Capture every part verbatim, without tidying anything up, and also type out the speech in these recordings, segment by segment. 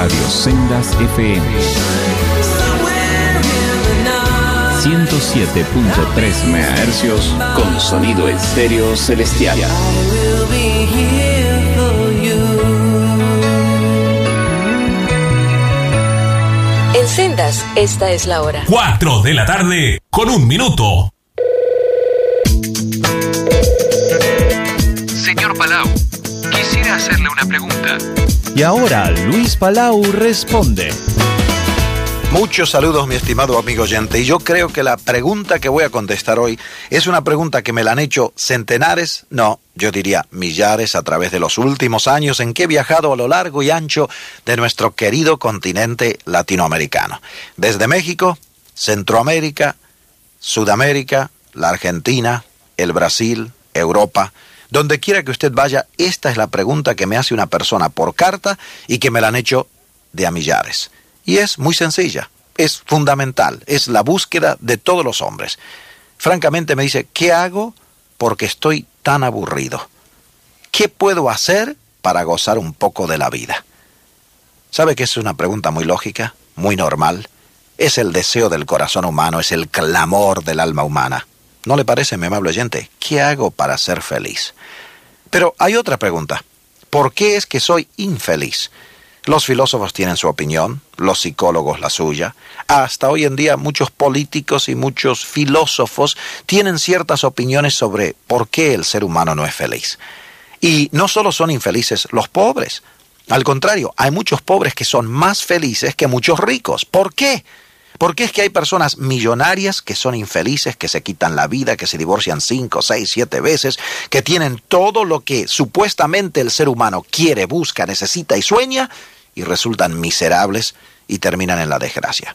Radio Sendas F M ciento siete punto tres megahercios con sonido estéreo celestial. En Sendas, esta es la hora. Cuatro de la tarde, con un minuto. Señor Palau, quisiera hacerle una pregunta. Y ahora Luis Palau responde. Muchos saludos, mi estimado amigo oyente, y yo creo que la pregunta que voy a contestar hoy es una pregunta que me la han hecho centenares, no, yo diría millares a través de los últimos años en que he viajado a lo largo y ancho de nuestro querido continente latinoamericano. Desde México, Centroamérica, Sudamérica, la Argentina, el Brasil, Europa. Donde quiera que usted vaya, esta es la pregunta que me hace una persona por carta y que me la han hecho de a millares. Y es muy sencilla, es fundamental, es la búsqueda de todos los hombres. Francamente me dice, ¿qué hago porque estoy tan aburrido? ¿Qué puedo hacer para gozar un poco de la vida? ¿Sabe que es una pregunta muy lógica, muy normal? Es el deseo del corazón humano, es el clamor del alma humana. ¿No le parece, mi amable oyente? ¿Qué hago para ser feliz? Pero hay otra pregunta. ¿Por qué es que soy infeliz? Los filósofos tienen su opinión, los psicólogos la suya. Hasta hoy en día muchos políticos y muchos filósofos tienen ciertas opiniones sobre por qué el ser humano no es feliz. Y no solo son infelices los pobres. Al contrario, hay muchos pobres que son más felices que muchos ricos. ¿Por qué? Porque es que hay personas millonarias que son infelices, que se quitan la vida, que se divorcian cinco, seis, siete veces, que tienen todo lo que supuestamente el ser humano quiere, busca, necesita y sueña, y resultan miserables y terminan en la desgracia.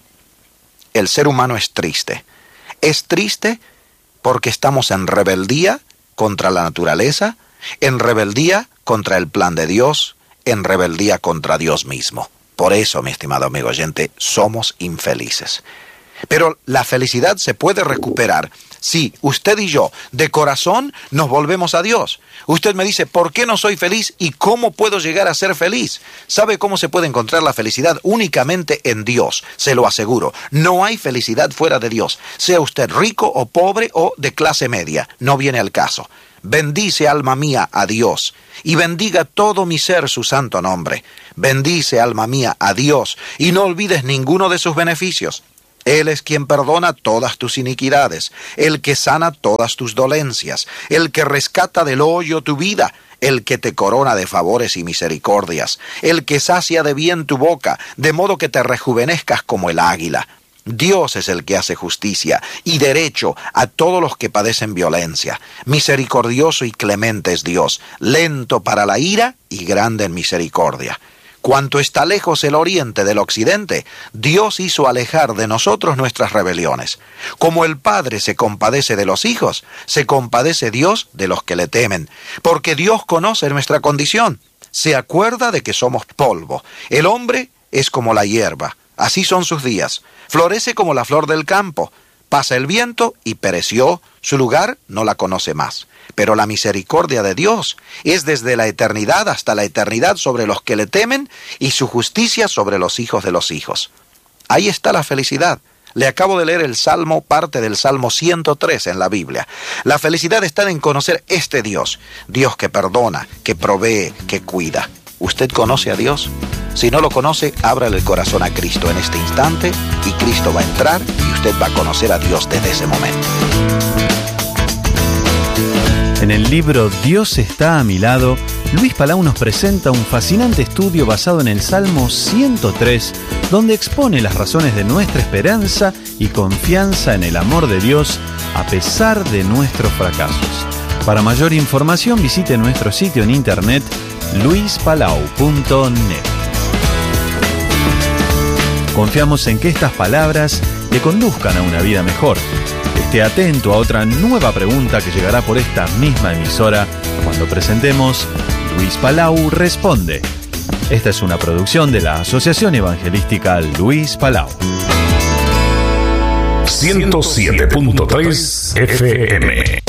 El ser humano es triste. Es triste porque estamos en rebeldía contra la naturaleza, en rebeldía contra el plan de Dios, en rebeldía contra Dios mismo. Por eso, mi estimado amigo oyente, somos infelices. Pero la felicidad se puede recuperar si usted y yo, de corazón, nos volvemos a Dios. Usted me dice, ¿por qué no soy feliz y cómo puedo llegar a ser feliz? ¿Sabe cómo se puede encontrar la felicidad? Únicamente en Dios, se lo aseguro. No hay felicidad fuera de Dios. Sea usted rico o pobre o de clase media, no viene al caso. Bendice, alma mía, a Dios, y bendiga todo mi ser su santo nombre. Bendice, alma mía, a Dios, y no olvides ninguno de sus beneficios. Él es quien perdona todas tus iniquidades, el que sana todas tus dolencias, el que rescata del hoyo tu vida, el que te corona de favores y misericordias, el que sacia de bien tu boca, de modo que te rejuvenezcas como el águila. Dios es el que hace justicia y derecho a todos los que padecen violencia. Misericordioso y clemente es Dios, lento para la ira y grande en misericordia. Cuanto está lejos el oriente del occidente, Dios hizo alejar de nosotros nuestras rebeliones. Como el Padre se compadece de los hijos, se compadece Dios de los que le temen, porque Dios conoce nuestra condición. Se acuerda de que somos polvo. El hombre es como la hierba, así son sus días. Florece como la flor del campo. Pasa el viento y pereció, su lugar no la conoce más. Pero la misericordia de Dios es desde la eternidad hasta la eternidad sobre los que le temen y su justicia sobre los hijos de los hijos. Ahí está la felicidad. Le acabo de leer el Salmo, parte del Salmo ciento tres en la Biblia. La felicidad está en conocer este Dios, Dios que perdona, que provee, que cuida. ¿Usted conoce a Dios? Si no lo conoce, ábrale el corazón a Cristo en este instante y Cristo va a entrar y usted va a conocer a Dios desde ese momento. En el libro Dios está a mi lado, Luis Palau nos presenta un fascinante estudio basado en el Salmo ciento tres, donde expone las razones de nuestra esperanza y confianza en el amor de Dios a pesar de nuestros fracasos. Para mayor información visite nuestro sitio en internet luis palau punto net. Confiamos en que estas palabras le conduzcan a una vida mejor. Esté atento a otra nueva pregunta que llegará por esta misma emisora cuando presentemos Luis Palau Responde. Esta es una producción de la Asociación Evangelística Luis Palau. ciento siete punto tres F M